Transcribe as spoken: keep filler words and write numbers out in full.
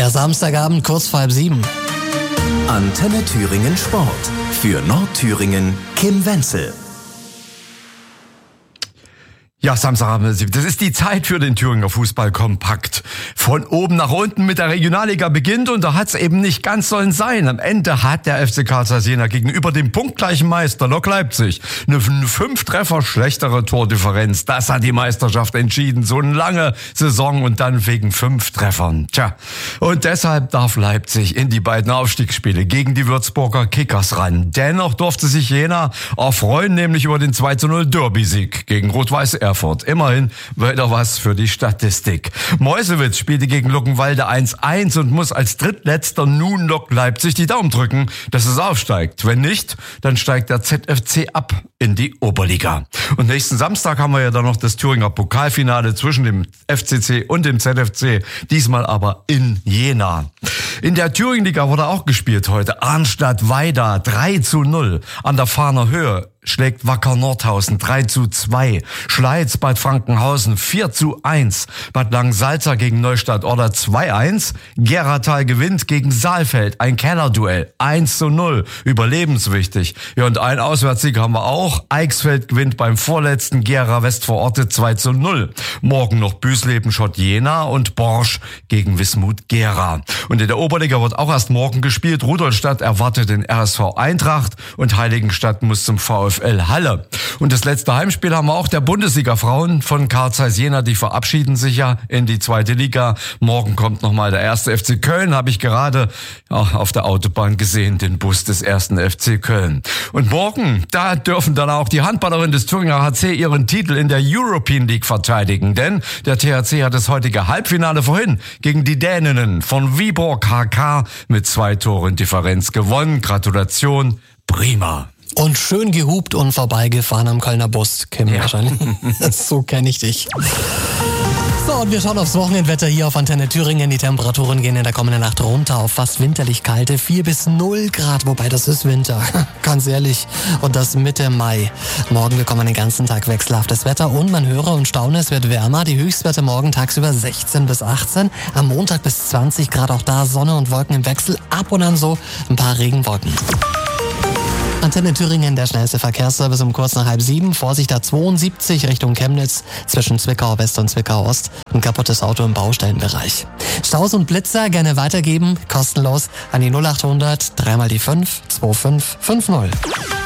Der Samstagabend kurz vor halb sieben. Antenne Thüringen Sport. Für Nordthüringen Kim Wenzel. Ja, Samstagabend, das ist die Zeit für den Thüringer Fußballkompakt. Von oben nach unten mit der Regionalliga beginnt und da hat's eben nicht ganz sollen sein. Am Ende hat der F C Karl Zeiss Jena gegenüber dem punktgleichen Meister Lok Leipzig eine fünf Treffer schlechtere Tordifferenz. Das hat die Meisterschaft entschieden. So eine lange Saison und dann wegen fünf Treffern. Tja, und deshalb darf Leipzig in die beiden Aufstiegsspiele gegen die Würzburger Kickers ran. Dennoch durfte sich Jena erfreuen, nämlich über den zwei zu null Derby-Sieg gegen Rot-Weiß Erfurt. Immerhin wieder was für die Statistik. Meuselwitz spielte gegen Luckenwalde eins eins und muss als drittletzter nun Lok Leipzig die Daumen drücken, dass es aufsteigt. Wenn nicht, dann steigt der Z F C ab in die Oberliga. Und nächsten Samstag haben wir ja dann noch das Thüringer Pokalfinale zwischen dem F C C und dem Z F C. Diesmal aber in Jena. In der Thüringenliga wurde auch gespielt heute. Arnstadt-Weida drei zu null. An der Fahner Höhe schlägt Wacker Nordhausen drei zu zwei. Schleiz Bad Frankenhausen vier zu eins. Bad Langensalza gegen Neustadt-Orda zwei eins. Geratal gewinnt gegen Saalfeld. Ein Kellerduell eins zu null. Überlebenswichtig. Ja, und ein Auswärtssieg haben wir auch. Eichsfeld gewinnt beim vorletzten Gera Westvororte zwei zu null. Morgen noch Büsleben-Schott Jena und Borsch gegen Wismut Gera. Und in der Oberliga wird auch erst morgen gespielt. Rudolstadt erwartet den R S V Eintracht und Heiligenstadt muss zum VfL Halle. Und das letzte Heimspiel haben wir auch der Bundesliga-Frauen von Karl Zeiss Jena. Die verabschieden sich ja in die zweite Liga. Morgen kommt nochmal der erste F C Köln. Habe ich gerade ja, auf der Autobahn gesehen, den Bus des ersten F C Köln. Und morgen, da dürfen dann auch die Handballerinnen des Thüringer H C ihren Titel in der European League verteidigen. Denn der T H C hat das heutige Halbfinale vorhin gegen die Däninnen von Viborg H K mit zwei Toren Differenz gewonnen. Gratulation, prima. Und schön gehupt und vorbeigefahren am Kölner Bus, Kim, ja. Wahrscheinlich. So kenne ich dich. So, und wir schauen aufs Wochenendwetter hier auf Antenne Thüringen. Die Temperaturen gehen in der kommenden Nacht runter auf fast winterlich kalte vier bis null Grad. Wobei, das ist Winter, ganz ehrlich. Und das Mitte Mai. Morgen bekommen wir den ganzen Tag wechselhaftes Wetter und man höre und staune, es wird wärmer. Die Höchstwerte morgen tagsüber sechzehn bis achtzehn. Am Montag bis zwanzig Grad, auch da Sonne und Wolken im Wechsel. Ab und an so ein paar Regenwolken. Antenne Thüringen, der schnellste Verkehrsservice um kurz nach halb sieben. Vorsicht A zweiundsiebzig Richtung Chemnitz zwischen Zwickau West und Zwickau Ost. Ein kaputtes Auto im Baustellenbereich. Staus und Blitzer gerne weitergeben, kostenlos an die null achthundert, dreimal die fünf, zwei fünf fünf null.